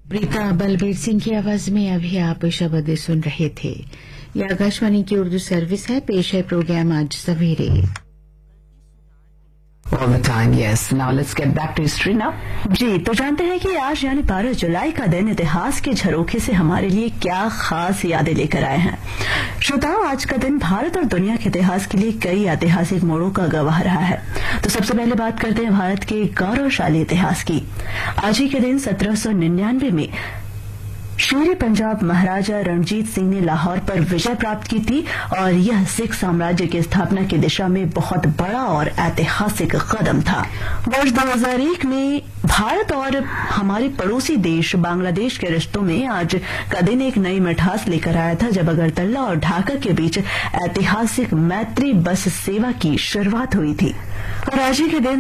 प्रीता बलबीर सिंह की आवाज में अभी आप शब्द सुन रहे थे। यह आकाशवाणी की उर्दू सर्विस है। पेश है प्रोग्राम आज सवेरे। All the time, yes. Now let's get back to history now. जी, तो जानते हैं कि आज यानी 12 जुलाई का दिन इतिहास के झरोखे से हमारे लिए क्या खास यादें लेकर आए हैं। श्रोताओं, आज का दिन भारत और दुनिया के इतिहास के लिए कई ऐतिहासिक मोड़ों का गवाह रहा है। तो सबसे पहले बात करते हैं भारत के गौरवशाली इतिहास की। आज ही के दिन 1799 में शेर पंजाब महाराजा रणजीत सिंह ने लाहौर पर विजय प्राप्त की थी और यह सिख साम्राज्य की स्थापना की दिशा में बहुत बड़ा और ऐतिहासिक कदम था। वर्ष 2001 में भारत और हमारे पड़ोसी देश बांग्लादेश के रिश्तों में आज का दिन एक नई मिठास लेकर आया था, जब अगरतला और ढाका के बीच ऐतिहासिक मैत्री बस सेवा की शुरुआत हुई थी। और आज ही के दिन